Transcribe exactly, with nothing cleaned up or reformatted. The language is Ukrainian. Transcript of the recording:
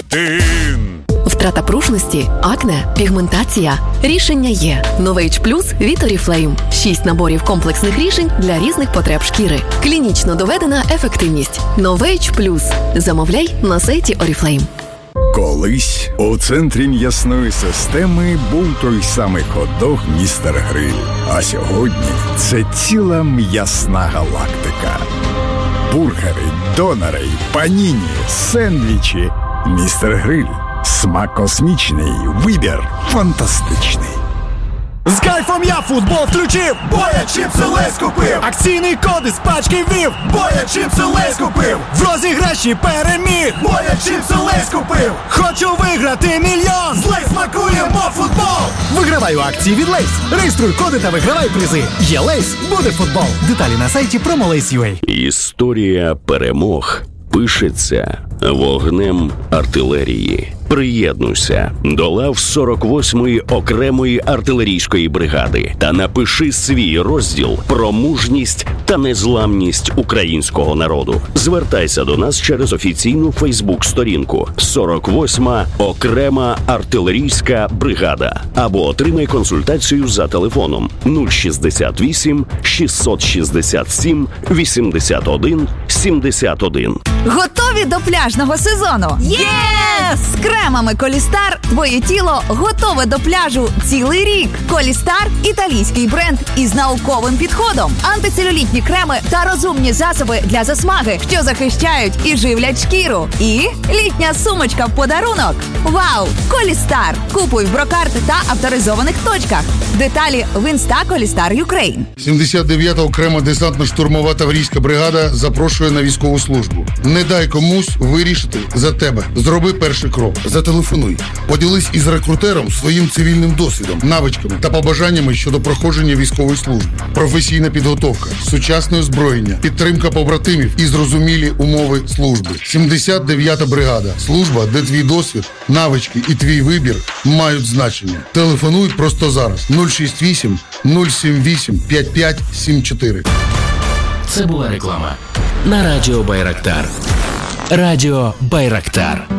Бетин! Втрата пружності, акне, пігментація. Рішення є. Новейдж Плюс від Oriflame. Шість наборів комплексних рішень для різних потреб шкіри. Клінічно доведена ефективність. Новейдж Плюс. Замовляй на сайті Oriflame. Колись у центрі м'ясної системи був той самий хот-дог «Містер Гриль». А сьогодні це ціла м'ясна галактика. Бургери, донори, паніні, сендвічі. «Містер Гриль». Смак космічний, вибір фантастичний. З кайфом я футбол включив, бо я чіпси Лейс купив. Акційний код із пачки ввів, бо я чіпси Лейс купив. В розіграші переміг, бо я чіпси Лейс купив. Хочу виграти мільйон, з Лейс смакуємо футбол. Вигравай у акції від Лейс. Реєструй коди та вигравай призи. Є Лейс, буде футбол. Деталі на сайті Promolace.ua. Історія перемог пишеться вогнем артилерії. Приєднуйся до лав сорок восьмої окремої артилерійської бригади та напиши свій розділ про мужність та незламність українського народу. Звертайся до нас через офіційну фейсбук-сторінку сорок восьма окрема артилерійська бригада або отримай консультацію за телефоном нуль шістдесят вісім шістсот шістдесят сім вісімдесят один сімдесят один. Готові до пляжного сезону? Єс! З кремами Колістар твоє тіло готове до пляжу цілий рік. Колістар – італійський бренд із науковим підходом. Антицелюлітні креми та розумні засоби для засмаги, що захищають і живлять шкіру. І літня сумочка в подарунок. Вау! Колістар! Купуй в Брокарт та авторизованих точках. Деталі в інста Колістар Юкрейн. сімдесят дев'ята окрема десантно-штурмова таврійська бригада запрошує на військову службу. Не дай комусь вирішити за тебе. Зроби перший крок. Зателефонуй. Поділись із рекрутером своїм цивільним досвідом, навичками та побажаннями щодо проходження військової служби. Професійна підготовка, сучасне озброєння, підтримка побратимів і зрозумілі умови служби. сімдесят дев'ята бригада. Служба, де твій досвід, навички і твій вибір мають значення. Телефонуй просто зараз. нуль шість вісім нуль сім вісім п'ять п'ять сім чотири. Це була реклама на радіо Байрактар. Радіо Байрактар.